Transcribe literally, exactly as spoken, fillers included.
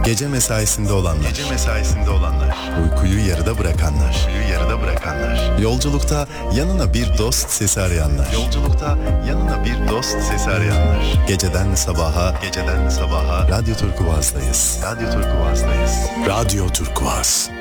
Gece mesaisinde olanlar. Gece mesaisinde olanlar. Uykuyu yarıda bırakanlar. Uykuyu yarıda bırakanlar. Yolculukta yanına bir dost sesi arayanlar. Yolculukta yanına bir dost sesi arayanlar. Geceden sabaha, Geceden sabaha Radyo Turkuaz'dayız. Radyo Turkuaz'dayız. Radyo Turkuaz.